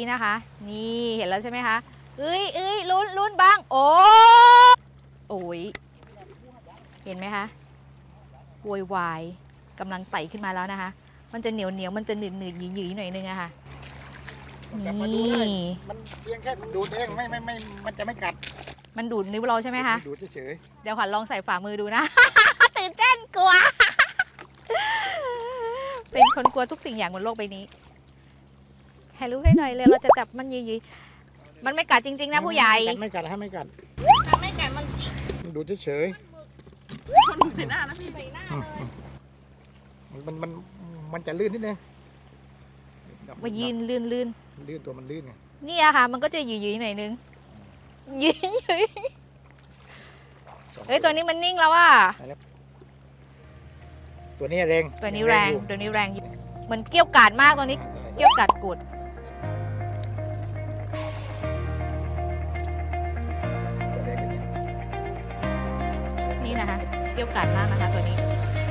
นะคะ นี่เห็นแล้วใช่ไหมคะเอ้ยลุ้นบ้างโอ้ยเห็นไหมคะโวยวายกำลังไต่ขึ้นมาแล้วนะคะมันจะเหนียวมันจะหนืดหยืดหน่อยนึงอะค่ะนี่มันเพียงแค่ดูดเองไม่มันจะไม่กัดมันดูดนิ้วเราใช่ไหมคะดูดเฉยเดี๋ยวขวัญลองใส่ฝ่ามือดูนะ ตื่นเต้นกลัว เป็นคนกลัวทุกสิ่งอย่างบนโลกใบนี้ให้รู้ให้หน่อยเลยเราจะจับมันยีมันไม่กัดจริงๆนะผู้ใหญ่ไม่กัดไม่กัดมันดูดเฉยมันใส่หน้านะพี่ใส่หน้าเลยมันจะลื่นนิดนึงว่ายืนลื่นตัวมันลื่นไงนี่อะค่ะมันก็จะหยืดหน่อยนึงยืดเอ้ยตัวนี้มันนิ่งแล้วว่ะตัวนี้แรงตัวนี้แรงมันเกี้ยวกาดมากตัวนี้เกี้ยวกาดกุดนี่นะคะเกี้ยวกาดมากนะคะตัวนี้